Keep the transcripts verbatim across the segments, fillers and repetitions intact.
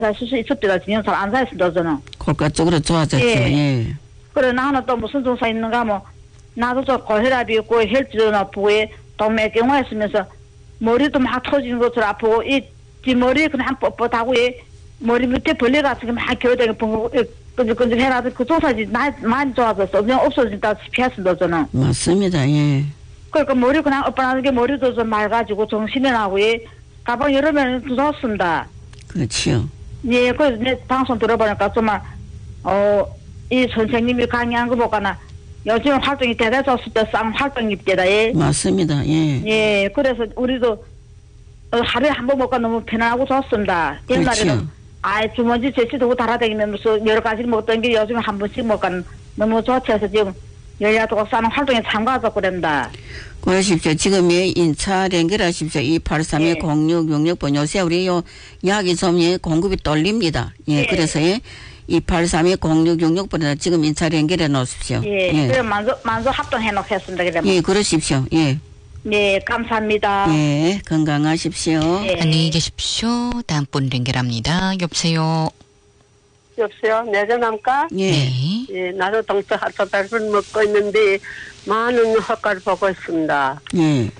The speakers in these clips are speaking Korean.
수수 있었대다 진영 잘 안 살았습니다 저는. 골가 쪽으로 좋아졌죠. 예. 예. 그래 나는 또 무슨 증상 있는가 뭐 나도 저 고혈압이 있고 혈압도 아프고 동맥경화 있으면서 머리도 막 터지는 것처럼 아프고 이 뒷머리 그냥 뻣뻣하고 이 머리 밑에 벌레 같은 게 막 겨우다니고 끈적끈적해라도 그 조사지 많이 좋아졌어. 그냥 없어진다시피 했습니다 저는. 맞습니다. 예. 그러니까 머리 그냥 엇뻔하는 게 머리도 좀 맑아지고 정신이 나고 예. 가방 여름에는 좋습니다. 그렇지요. 예, 그래서 내 방송 들어보니까 정말 어, 이 선생님이 강의한 거 보거나 요즘 활동이 대대적으로 때 쌍 활동입니다. 예. 맞습니다. 예. 예, 그래서 우리도 어, 하루에 한 번 먹고 너무 편안하고 좋습니다. 옛날에는 아이 주머니 제치도 달아다니면서 여러 가지 먹던 게 요즘에 한 번씩 먹고 너무 좋아서 지금 여야도 싸는 활동에 참가하자 그럽니다. 그러십시오. 지금 예, 인차 연결하십시오. 이팔삼 공육육육 번 요새 우리 요 약이 좀 예, 공급이 떨립니다. 예, 예. 그래서 예, 이팔삼 공육육육 번에 지금 인차 연결해 놓으십시오. 예, 예. 그럼 만족 만족 합동해 놓겠습니다. 그러면. 예, 그러십시오. 예. 네, 감사합니다. 예, 건강하십시오. 예. 안녕히 계십시오. 다음 분 연결합니다. 여보세요. 여보세요. 내 전화입니까? 예. 네. 예, 나도 동서 핫도그를 먹고 있는데 많은 효과를 보고 있습니다. 예.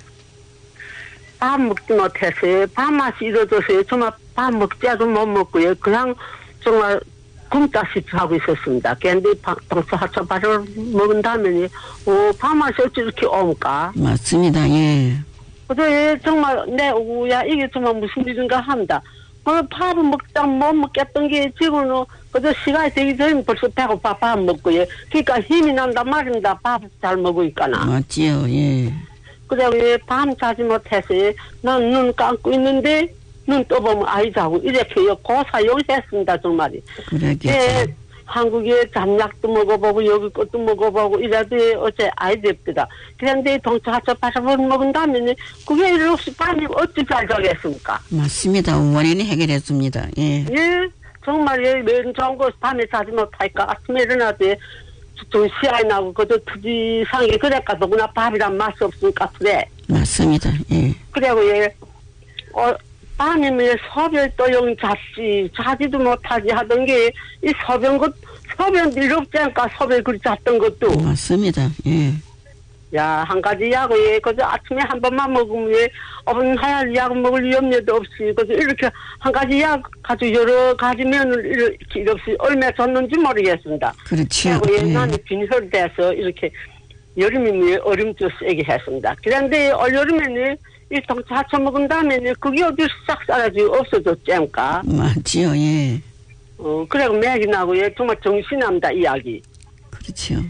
밥 먹지 못해서요. 밥 맛이 이뤄져서요. 정말 밥 먹자도 못 먹고요. 그냥 정말 굶다시피 하고 있었습니다. 그런데 동서 핫도그를 먹은 다음에 오, 밥 맛이 어찌 이렇게 옵니까? 맞습니다. 예. 그래 정말 내 오야 이게 정말 무슨 일인가 합니다. 오늘 밥을 먹다 못 먹겠던 게 지금은 그저 시간이 되기 전에 벌써 배고파 밥 먹고요. 그러니까 힘이 난단 말입니다. 밥 잘 먹으니까나. 맞지요. 예. 그래 왜 밤 자지 못해서 난 눈 감고 있는데 눈 떠보면 아이 자고 이렇게요. 고사용했습니다 정말이. 그러겠죠. 예, 한국에 잡약도 먹어보고 여기 것도 먹어보고 이래도 어째 아이 됩니다. 그런데 동차하쳐 바라볼 먹은 다음에 그게 일 없이 밤이 어찌 잘 자겠습니까? 맞습니다. 원인이 해결했습니다. 예. 예, 정말 예, 매일 좋은 거 밤에 자지 못하니까 아침에 일어나도 좀 시야이 나고 그저 투지상에 그래까 누구나 밥이란 맛이 없으니까 그래. 맞습니다. 예. 그리고 예, 어, 밤이면 소변 또용 잤지 자지도 못하지 하던 게 이 소변 것 소변 일 없지 않을까 소변 그리 잤던 것도. 맞습니다. 예. 야, 한 가지 약을, 예, 그저 아침에 한 번만 먹으면, 예, 어른 하얀 약 먹을 염려도 없이, 그저 이렇게 한 가지 약 가지고 여러 가지 면을 이렇게, 이렇게 얼마 줬는지 모르겠습니다. 그렇죠. 그리고 예, 예. 나는 빈혈돼서 이렇게 여름이면 얼음도 세게 했습니다. 그런데 올여름에는 이 동차 하쳐 먹은 다음에는 그게 어디 싹 사라지고 없어졌지 않을까? 맞지요. 예. 어, 그래고 맥이 나고, 예, 정말 정신이 납니다, 이 약이. 그렇죠.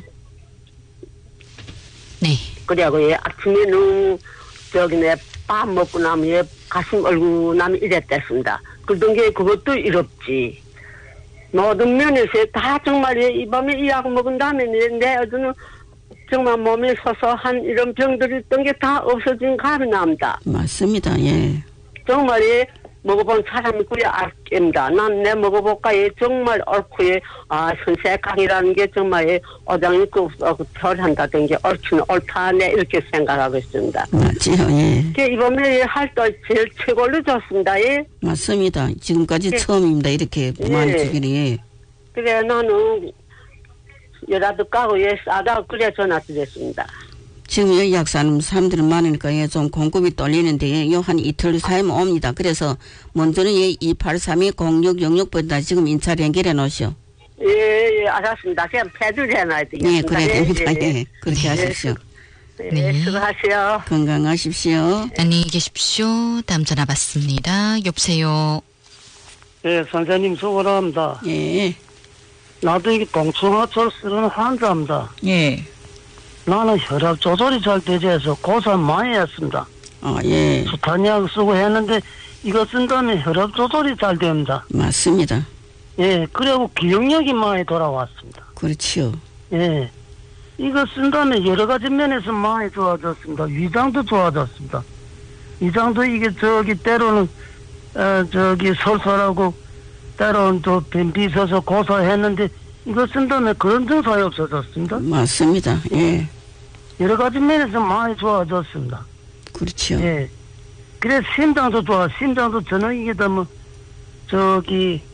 네. 그래고 예, 아침에는 저기 내 밥 먹고 나면 예, 가슴 얼고 나면 이랬댔습니다. 그러던 게 그것도 이롭지. 모든 면에서 다 정말 예, 이 밤에 이 약 먹은 다음에 내 어제는 정말 몸에 소소한 이런 병들이 있던 게 다 없어진 감이 납니다. 맞습니다. 예. 정말 예, 먹어본 사람이 그래 알겠습니다. 난 내 먹어볼까 예, 정말 옳고 예, 아 선색강이라는 게 정말 예, 어장이 그 어, 별한다던 게 옳지는 옳다 네 이렇게 생각하고 있습니다. 맞지요. 예. 그 이번에 예, 할 때 제일 최고로 좋습니다. 예. 맞습니다. 지금까지 예. 처음입니다. 이렇게 예. 많이 주기는. 예. 그래 나는 여라도 까고 예 싸다 그래 전화 드렸습니다. 지금 여기 약사는 사람들이 많으니까 예, 좀 공급이 떨리는데 요 한 이틀 사이면 옵니다. 그래서 먼저는 예, 이팔삼 공육육육 번다 지금 인차 연결해 놓으시오. 예, 예, 알았습니다. 그냥 패드를 해놔야 되겠습니다. 예, 그래야 됩니다. 예, 예. 예, 그렇게 하십시오. 예, 네. 수고하세요. 건강하십시오. 안녕히 계십시오. 다음 전화 받습니다. 여보세요. 예, 선생님 수고합니다. 예. 나도 이게 동충하철 쓰는 환자입니다. 예. 나는 혈압 조절이 잘 되지 해서 고생 많이 했습니다. 아, 예. 수탄약 쓰고 했는데 이거 쓴 다음에 혈압 조절이 잘 됩니다. 맞습니다. 예, 그리고 기억력이 많이 돌아왔습니다. 그렇지요. 예, 이거 쓴 다음에 여러 가지 면에서 많이 좋아졌습니다. 위장도 좋아졌습니다. 위장도 이게 저기 때로는 어, 저기 설설하고 때로는 또 변비 있어서 고소했는데 이거 쓴 다음에 그런 증상이 없어졌습니다. 맞습니다. 예. 여러 가지 면에서 많이 좋아졌습니다. 그렇죠. 예. 그래 심장도 좋아. 심장도 저는 이게 뭐 저기